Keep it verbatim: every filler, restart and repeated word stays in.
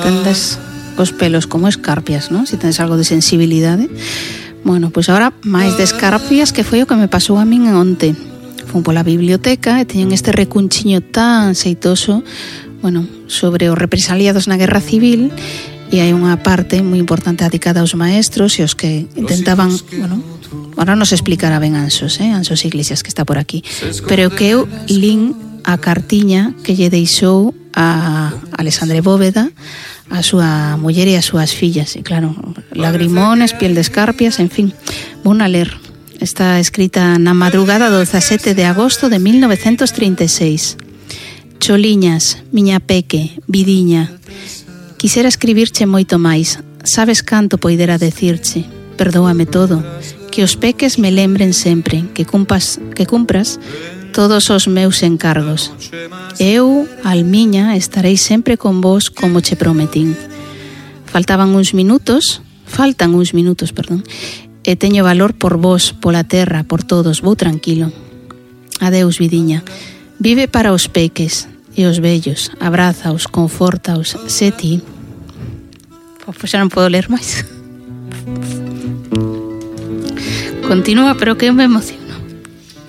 tendes os pelos como escarpias, ¿no? Si tendes algo de sensibilidade. Bueno, pois pues agora máis de escarpias, que foi o que me pasou a min onte. Fun pola biblioteca e teñen este recunchiño tan xeitoso, bueno, sobre os represaliados na Guerra Civil, e hai unha parte moi importante dedicada aos maestros e os que intentaban, bueno, ahora nos explicará ben Anxos, eh? Anxos Iglesias, que está por aquí, pero que eu lin a cartiña que lle deixou a Alexandre Bóveda, a súa muller e as súas fillas, e claro, lagrimones, piel de escarpias, en fin, vou a ler. Está escrita na madrugada do dezasete de agosto de mil novecentos trinta e seis. Choliñas, miña peque, vidiña, quisera escribirche moito máis, sabes canto poidera decirche, perdóame todo, que os peques me lembren sempre, que cumpas, que cumpras todos os meus encargos. Eu, almiña, estarei sempre con vos como che prometín. Faltaban uns minutos, faltan uns minutos, perdón, e teño valor por vos, pola terra, por todos, vou tranquilo. Adeus, vidiña. Vive para os peques e os vellos, abrázaos, confórtaos, se ti. Pois xa non podo ler máis. Continúa, pero que eu me emociono.